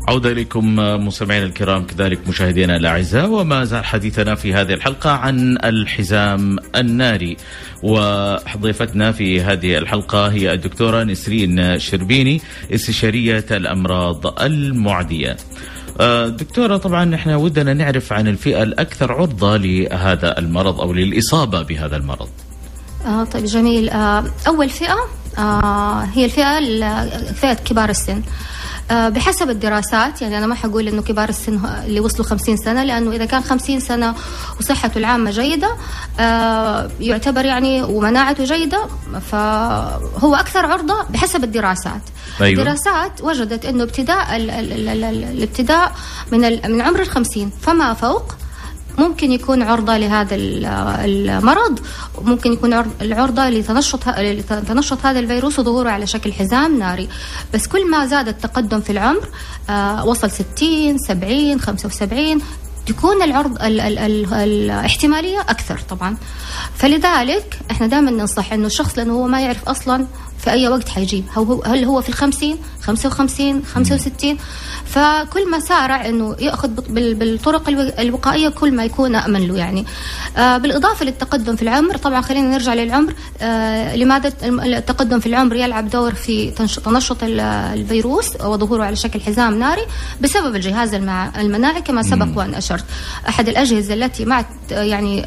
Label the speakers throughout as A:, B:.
A: عودة إليكم مستمعينا الكرام كذلك مشاهدينا الأعزاء، وما زال حديثنا في هذه الحلقة عن الحزام الناري، وضيفتنا في هذه الحلقة هي الدكتورة نسرين شربيني استشارية الأمراض المعدية. دكتورة، طبعا احنا ودنا نعرف عن الفئة الأكثر عرضة لهذا المرض أو للإصابة بهذا المرض.
B: طيب جميل. أول فئة هي فئة كبار السن. بحسب الدراسات، يعني أنا ما حقول إنه كبار السن اللي وصلوا 50 سنة، لأنه إذا كان 50 سنة وصحته العامة جيدة يعتبر يعني ومناعته جيدة، فهو أكثر عرضة بحسب الدراسات.
A: أيوة.
B: الدراسات وجدت إنه الابتداء من عمر 50 فما فوق ممكن يكون عرضة لهذا المرض، ممكن يكون العرضة لتنشط هذا الفيروس وظهوره على شكل حزام ناري. بس كل ما زاد التقدم في العمر وصل 60 70 75 تكون العرض الاحتمالية أكثر طبعا. فلذلك احنا دائما ننصح إنه الشخص، لأنه هو ما يعرف أصلا في أي وقت حيجيب، هل هو في 50 55 65، فكل ما سارع إنه يأخذ بالطرق الوقائية كل ما يكون أأمن له يعني. بالإضافة للتقدم في العمر، طبعا خلينا نرجع للعمر. لماذا التقدم في العمر يلعب دور في تنشط الفيروس وظهوره على شكل حزام ناري؟ بسبب الجهاز المناعي كما سبق وأن أشرت. أحد الأجهزة التي مع يعني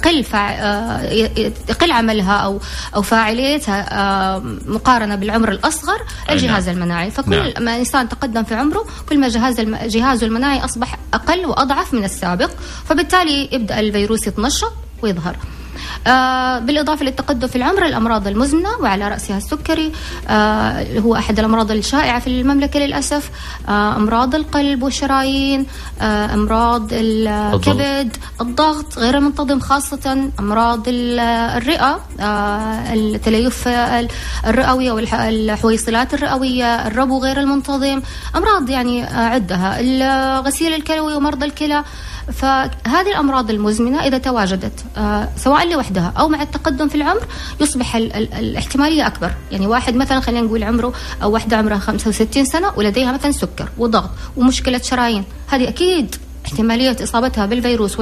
B: تقل عملها أو فاعليتها مقارنة بالعمر الأصغر الجهاز المناعي. فكل ما الإنسان تقدم في عمره كل ما جهازه المناعي أصبح أقل وأضعف من السابق، فبالتالي يبدأ الفيروس يتنشط ويظهر. بالإضافة للتقدم في العمر، الأمراض المزمنة وعلى رأسها السكري، هو أحد الأمراض الشائعة في المملكة للأسف. أمراض القلب والشرايين، أمراض الكبد، الضغط غير المنتظم، خاصة أمراض الرئة، التليف الرئوي أو الحويصلات الرئوية، الربو غير المنتظم، أمراض يعني عدها، الغسيل الكلوي ومرضى الكلى. فهذه الأمراض المزمنة إذا تواجدت سواء لوحدها أو مع التقدم في العمر يصبح الاحتمالية أكبر. يعني واحد مثلا خلينا نقول عمره أو واحدة عمرها 65 سنة ولديها مثلا سكر وضغط ومشكلة شرايين، هذه أكيد احتمالية إصابتها بالفيروس